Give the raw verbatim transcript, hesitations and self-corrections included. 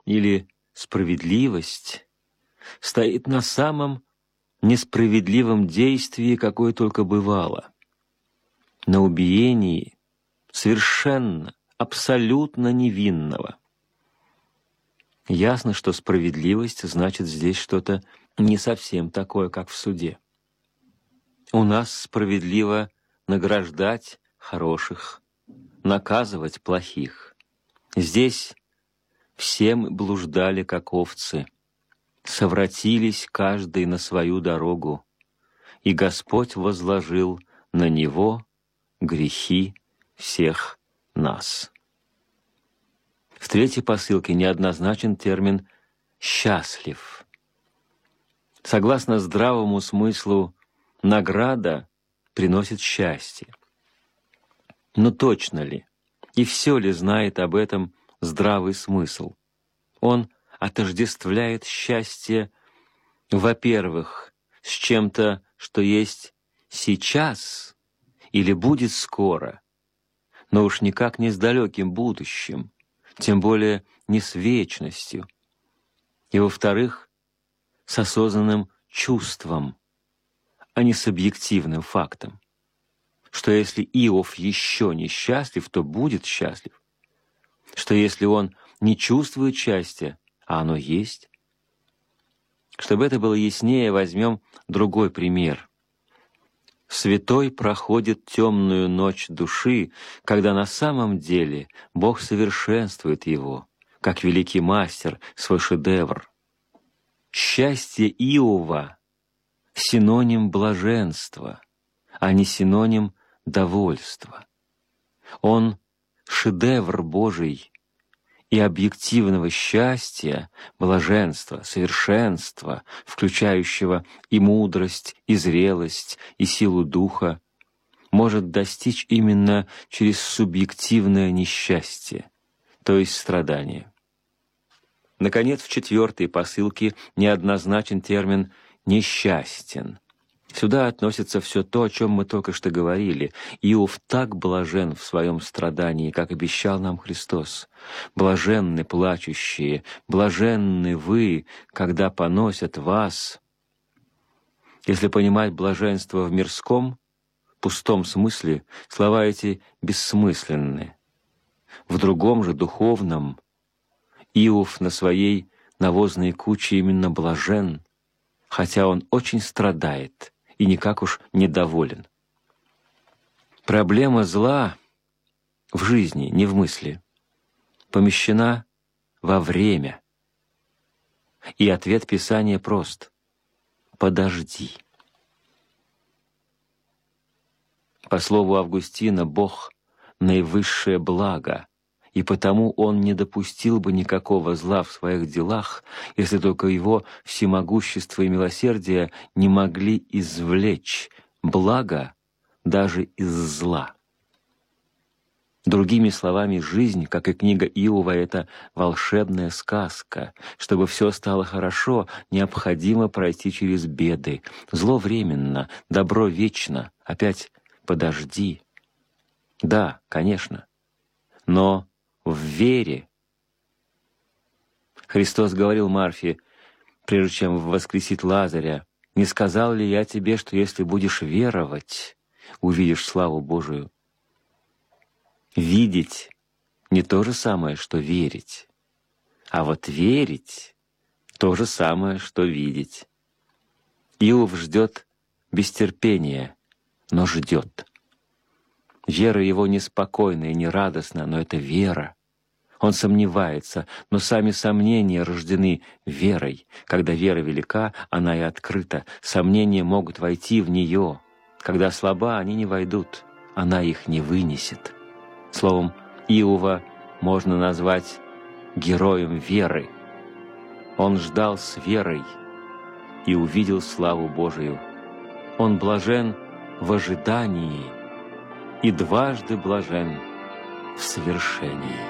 или справедливость стоит на самом несправедливом действии, какое только бывало, на убиении совершенно, абсолютно невинного. Ясно, что справедливость значит здесь что-то не совсем такое, как в суде. У нас справедливо награждать хороших, наказывать плохих. Здесь все мы блуждали, как овцы, совратились каждый на свою дорогу, и Господь возложил на Него грехи всех нас. В третьей посылке неоднозначен термин «счастлив». Согласно здравому смыслу, награда приносит счастье. Но точно ли и все ли знает об этом здравый смысл? Он отождествляет счастье, во-первых, с чем-то, что есть сейчас или будет скоро, но уж никак не с далеким будущим, тем более не с вечностью. И, во-вторых, с осознанным чувством, а не с объективным фактом, что если Иов еще не счастлив, то будет счастлив, что если он не чувствует счастья, а оно есть. Чтобы это было яснее, возьмем другой пример. Святой проходит темную ночь души, когда на самом деле Бог совершенствует его, как великий мастер, свой шедевр. Счастье Иова — синоним блаженства, а не синоним довольства. Он — шедевр Божий, и объективного счастья, блаженства, совершенства, включающего и мудрость, и зрелость, и силу духа, может достичь именно через субъективное несчастье, то есть страдание. Наконец, в четвертой посылке неоднозначен термин «несчастен». Сюда относится все то, о чем мы только что говорили. Иов так блажен в своем страдании, как обещал нам Христос. Блаженны плачущие, блаженны вы, когда поносят вас. Если понимать блаженство в мирском, пустом смысле, слова эти бессмысленны. В другом же, духовном, Иов на своей навозной куче именно блажен, хотя он очень страдает и никак уж недоволен. Проблема зла в жизни, не в мысли, помещена во время. И ответ Писания прост — подожди. По слову Августина, Бог — наивысшее благо, и потому Он не допустил бы никакого зла в своих делах, если только Его всемогущество и милосердие не могли извлечь благо даже из зла. Другими словами, жизнь, как и книга Иова, — это волшебная сказка. Чтобы все стало хорошо, необходимо пройти через беды. Зло временно, добро вечно. Опять подожди. Да, конечно, но в вере. Христос говорил Марфе, прежде чем воскресить Лазаря: «Не сказал ли я тебе, что если будешь веровать, увидишь славу Божию?» Видеть — не то же самое, что верить. А вот верить — то же самое, что видеть. Иов ждет без терпения, но ждет. Вера его неспокойна и нерадостна, но это вера. Он сомневается, но сами сомнения рождены верой. Когда вера велика, она и открыта. Сомнения могут войти в нее. Когда слаба, они не войдут. Она их не вынесет. Словом, Иова можно назвать героем веры. Он ждал с верой и увидел славу Божию. Он блажен в ожидании и дважды блажен в совершении.